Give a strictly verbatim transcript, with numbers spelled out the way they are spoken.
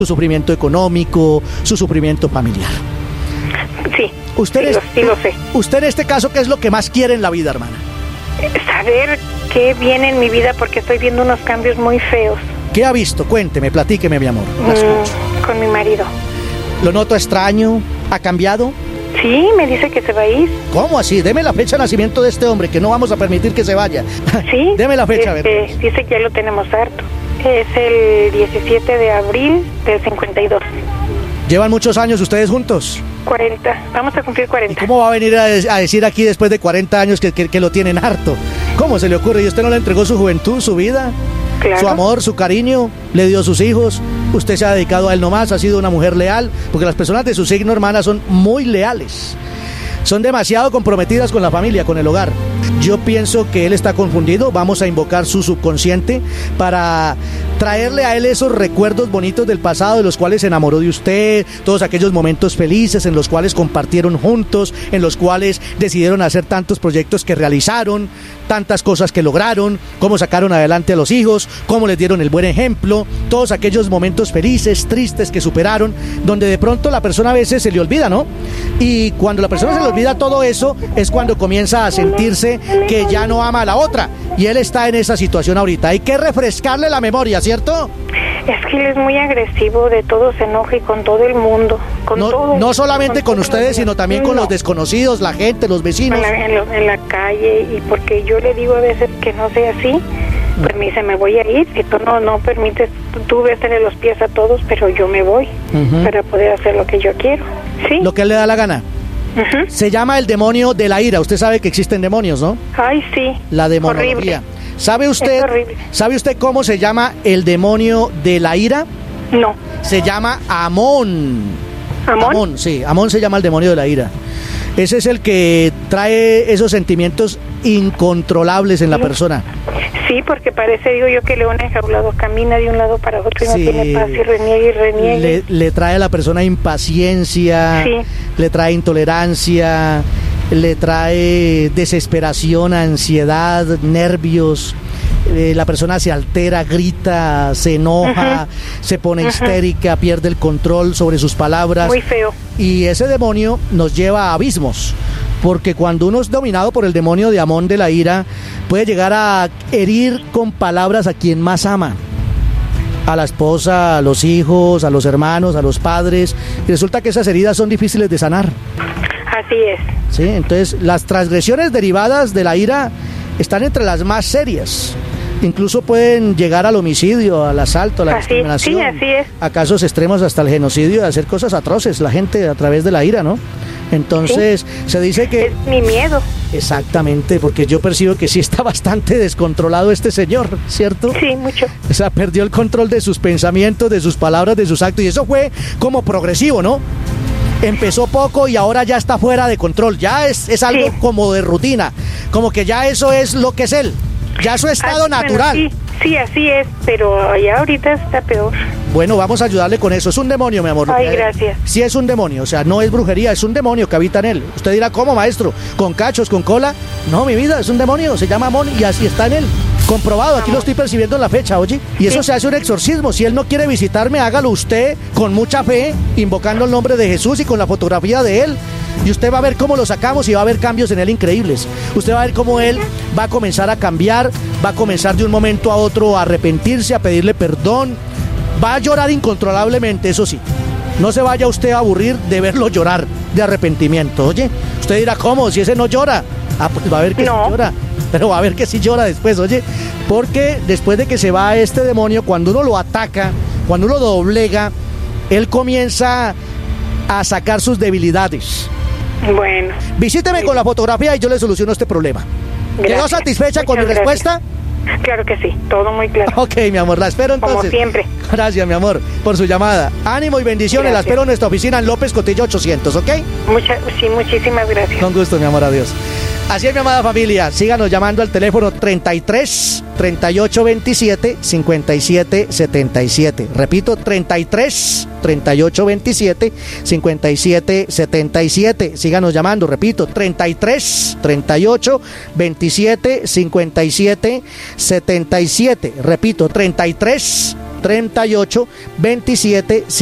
su sufrimiento económico, su sufrimiento familiar. Sí, usted sí, es, lo, sí lo sé. Usted en este caso, ¿qué es lo que más quiere en la vida, hermana? Saber qué viene en mi vida porque estoy viendo unos cambios muy feos. ¿Qué ha visto? Cuénteme, platíqueme, mi amor. La escucho. Mm, con mi marido. ¿Lo noto extraño? ¿Ha cambiado? Sí, me dice que se va a ir. ¿Cómo así? Deme la fecha de nacimiento de este hombre, que no vamos a permitir que se vaya. Sí. Deme la fecha, este, a ver. Dice que ya lo tenemos harto. Es el diecisiete de abril del cincuenta y dos. ¿Llevan muchos años ustedes juntos? cuarenta. Vamos a cumplir cuarenta. ¿Y cómo va a venir a, a decir aquí después de cuarenta años que, que, que lo tienen harto? ¿Cómo se le ocurre? ¿Y usted no le entregó su juventud, su vida? Claro. Su amor, su cariño, le dio sus hijos, usted se ha dedicado a él nomás, ha sido una mujer leal, porque las personas de su signo, hermana, son muy leales, son demasiado comprometidas con la familia, con el hogar. Yo pienso que él está confundido, vamos a invocar su subconsciente para traerle a él esos recuerdos bonitos del pasado, de los cuales se enamoró de usted, todos aquellos momentos felices en los cuales compartieron juntos, en los cuales decidieron hacer tantos proyectos que realizaron, tantas cosas que lograron, cómo sacaron adelante a los hijos, cómo les dieron el buen ejemplo, todos aquellos momentos felices, tristes que superaron, donde de pronto la persona a veces se le olvida, ¿no? Y cuando la persona se le olvida todo eso, es cuando comienza a sentirse que ya no ama a la otra, y él está en esa situación ahorita. Hay que refrescarle la memoria, ¿cierto? Es que él es muy agresivo, de todo se enoja y con todo el mundo. Con no, todo, no solamente con, con ustedes, sino también con no. los desconocidos, la gente, los vecinos. En la, en, lo, en la calle, y porque yo le digo a veces que no sea así, pues me dice, me voy a ir, y tú no, no permites, tú besarle los pies a todos, pero yo me voy, uh-huh, para poder hacer lo que yo quiero, ¿sí? Lo que él le da la gana. Uh-huh. Se llama el demonio de la ira. Usted sabe que existen demonios, ¿no? Ay, sí. La demonología. ¿Sabe usted, ¿Sabe usted cómo se llama el demonio de la ira? No. Se llama Amón. ¿Amón? Amón, sí. Amón se llama el demonio de la ira. Ese es el que trae esos sentimientos incontrolables en la persona. Sí, porque parece, digo yo, que león enjaulado camina de un lado para otro y sí, no tiene paz y reniega y reniega. Le, le trae a la persona impaciencia, sí, le trae intolerancia, le trae desesperación, ansiedad, nervios. Eh, la persona se altera, grita, se enoja, uh-huh, se pone uh-huh, histérica, pierde el control sobre sus palabras. Muy feo. Y ese demonio nos lleva a abismos, porque cuando uno es dominado por el demonio de Amón de la ira, puede llegar a herir con palabras a quien más ama, a la esposa, a los hijos, a los hermanos, a los padres, y resulta que esas heridas son difíciles de sanar. Así es. Sí, entonces las transgresiones derivadas de la ira están entre las más serias. Incluso pueden llegar al homicidio, al asalto, a la así, discriminación, sí, así es. a casos extremos hasta el genocidio, de hacer cosas atroces, la gente a través de la ira, ¿no? Entonces, sí, se dice que... Es mi miedo. Exactamente, porque yo percibo que sí está bastante descontrolado este señor, ¿cierto? Sí, mucho. O sea, perdió el control de sus pensamientos, de sus palabras, de sus actos, y eso fue como progresivo, ¿no? Empezó poco y ahora ya está fuera de control, ya es, es algo sí, como de rutina, como que ya eso es lo que es él, ya es su estado así, natural. Bueno, sí, sí, así es, pero ya ahorita está peor. Bueno, vamos a ayudarle con eso, es un demonio, mi amor. Ay, gracias. Sí, es un demonio, o sea, no es brujería, es un demonio que habita en él. Usted dirá, ¿cómo, maestro? ¿Con cachos, con cola? No, mi vida, es un demonio, se llama Amón y así está en él. Comprobado, aquí lo estoy percibiendo en la fecha, oye. Y eso sí, se hace un exorcismo. Si él no quiere visitarme, hágalo usted con mucha fe, invocando el nombre de Jesús y con la fotografía de él. Y usted va a ver cómo lo sacamos y va a ver cambios en él increíbles. Usted va a ver cómo él va a comenzar a cambiar, va a comenzar de un momento a otro a arrepentirse, a pedirle perdón. Va a llorar incontrolablemente, eso sí. No se vaya usted a aburrir de verlo llorar de arrepentimiento, oye. Usted dirá, ¿cómo? Si ese no llora. Ah, pues va a ver que no. sí llora. Pero va a ver que sí llora después, oye. Porque después de que se va este demonio, cuando uno lo ataca, cuando uno lo doblega, él comienza a sacar sus debilidades. Bueno. Visíteme sí, con la fotografía y yo le soluciono este problema. Gracias. ¿Quedó satisfecha Muchas con mi gracias. respuesta? Claro que sí, todo muy claro. Ok, mi amor, la espero entonces. Como siempre. Gracias, mi amor, por su llamada. Ánimo y bendiciones, gracias. La espero en nuestra oficina en López Cotillo ochocientos, ¿ok? Mucha, sí, muchísimas gracias. Con gusto, mi amor, adiós. Así es, mi amada familia, síganos llamando al teléfono treinta y tres, treinta y ocho veintisiete, cincuenta y siete setenta y siete. Repito, treinta y tres, treinta y ocho veintisiete, cincuenta y siete setenta y siete. Síganos llamando, repito, treinta y tres, treinta y ocho veintisiete, cincuenta y siete setenta y siete. Repito, treinta y tres, treinta y ocho, veintisiete